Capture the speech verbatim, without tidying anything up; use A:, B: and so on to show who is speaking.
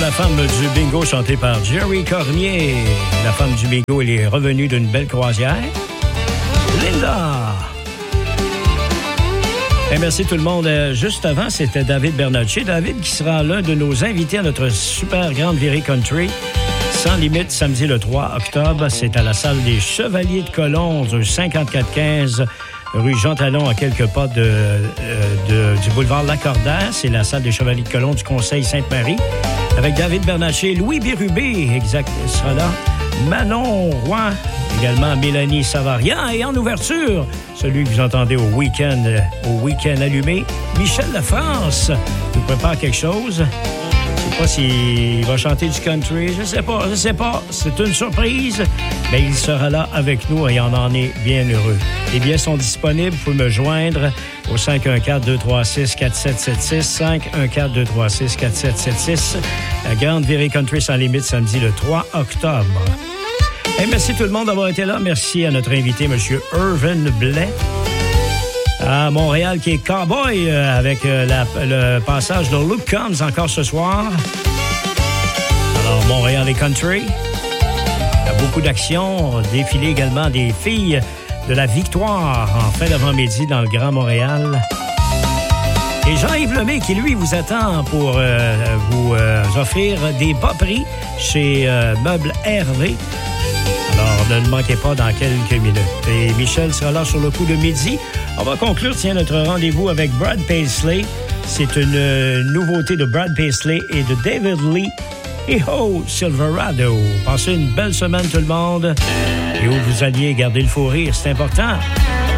A: la femme du bingo chantée par Jerry Cormier. La femme du bingo, elle est revenue d'une belle croisière. Linda! Et merci tout le monde. Juste avant, c'était David Bernacchi. David qui sera l'un de nos invités à notre super grande virée country. Sans limite, samedi le trois octobre. C'est à la salle des Chevaliers de Colomb, du cinquante-quatre quinze rue Jean Talon, à quelques pas de, de, du boulevard Lacordaire. C'est la salle des Chevaliers de Colomb du Conseil Sainte-Marie. Avec David Bernacchi, Louis Bérubé, exact, sera là. Manon Roy, également Mélanie Savarian. Et en ouverture, celui que vous entendez au week-end, au week-end allumé, Michel Lafrance nous prépare quelque chose. Je ne sais pas s'il va chanter du country, je ne sais pas, je ne sais pas. C'est une surprise, mais il sera là avec nous et on en est bien heureux. Les billets sont disponibles, vous pouvez me joindre au cinq un quatre, deux trois six, quatre sept sept six, cinq un quatre, deux trois six, quatre sept sept six. La grande virée country sans limite, samedi le trois octobre. Et merci tout le monde d'avoir été là. Merci à notre invité, M. Irvin Blais. À Montréal, qui est cowboy euh, avec euh, la, le passage de Luke Combs encore ce soir. Alors, Montréal et country. Il y a beaucoup d'actions. Défilé également des filles de la Victoire en fin d'avant-midi dans le Grand Montréal. Et Jean-Yves Lemay qui, lui, vous attend pour euh, vous euh, offrir des bas prix chez euh, Meubles Hervé. Alors, ne le manquez pas dans quelques minutes. Et Michel sera là sur le coup de midi. On va conclure, tiens, notre rendez-vous avec Brad Paisley. C'est une euh, nouveauté de Brad Paisley et de David Lee. Et ho, Silverado. Passez une belle semaine, tout le monde. Et où vous alliez garder le fou rire, c'est important.